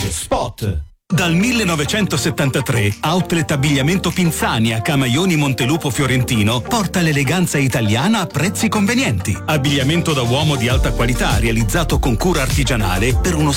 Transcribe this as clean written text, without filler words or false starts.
Spot. Dal 1973, Outlet Abbigliamento Pinzani a Camaioni Montelupo Fiorentino porta l'eleganza italiana a prezzi convenienti. Abbigliamento da uomo di alta qualità realizzato con cura artigianale per uno